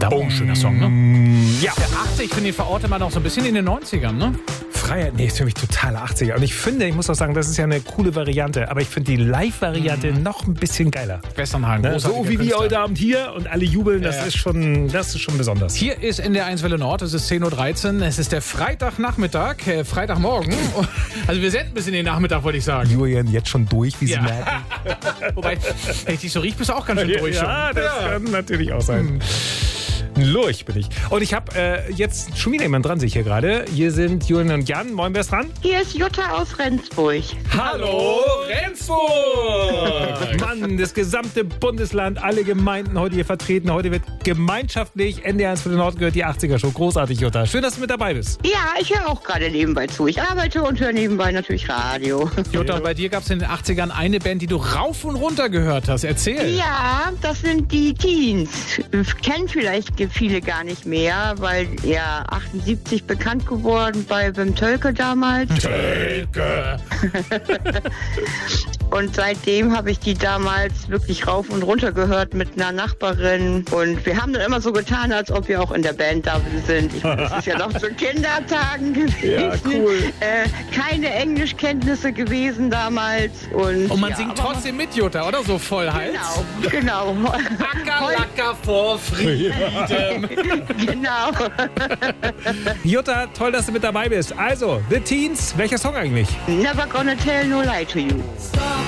auch ein schöner Song, ne? Ja. Der 80, finde ich, verortet man auch so ein bisschen in den 90ern, ne? Freiheit, nee, ist für mich totaler 80er. Und ich finde, ich muss auch sagen, das ist ja eine coole Variante, aber ich finde die Live-Variante noch ein bisschen geiler. Westernhagen, Ne? So wie wir heute Abend hier und alle jubeln, das ist schon besonders. Hier ist in der 1 Welle Nord, es ist 10.13 Uhr, es ist der Freitagnachmittag, Freitagmorgen. Also wir senden bis in den Nachmittag, wollte ich sagen. Julian jetzt schon durch, wie Sie merken. Wobei, wenn ich dich so rieche, bist du auch ganz schön durch schon. Ja, das kann natürlich auch sein. Lurch bin ich. Und ich habe jetzt schon wieder jemand dran, sehe ich hier gerade. Hier sind Julian und Jan. Moin, wer ist dran? Hier ist Jutta aus Rendsburg. Hallo, Rendsburg! Mann, das gesamte Bundesland, alle Gemeinden heute hier vertreten. Heute wird gemeinschaftlich NDR1 für den Nord gehört, die 80er-Show. Großartig, Jutta. Schön, dass du mit dabei bist. Ja, ich höre auch gerade nebenbei zu. Ich arbeite und höre nebenbei natürlich Radio. Jutta, bei dir gab es in den 80ern eine Band, die du rauf und runter gehört hast. Erzähl. Ja, das sind die Teens. Kennen vielleicht viele gar nicht mehr, weil ja 78 bekannt geworden bei Wim Tölke damals. Tölke! Und seitdem habe ich die damals wirklich rauf und runter gehört mit einer Nachbarin. Und wir haben dann immer so getan, als ob wir auch in der Band da sind. Ich meine, das ist ja noch zu Kindertagen gewesen. Ja, cool. Keine Englischkenntnisse gewesen damals. Und man singt trotzdem mit, Jutta, oder? So voll Hals. Genau. Acker, vor Frieden. Genau. Jutta, toll, dass du mit dabei bist. Also, The Teens, welcher Song eigentlich? Never gonna tell no lie to you.